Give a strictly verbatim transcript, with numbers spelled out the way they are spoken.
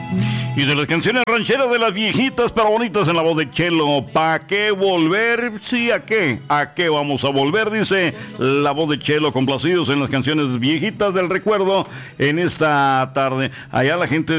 Y de las canciones rancheras de las viejitas pero bonitas en la voz de Chelo. ¿Pa' qué volver? Sí, ¿a qué? ¿A qué vamos a volver? Dice la voz de Chelo, complacidos en las canciones viejitas del recuerdo en esta tarde. Allá la gente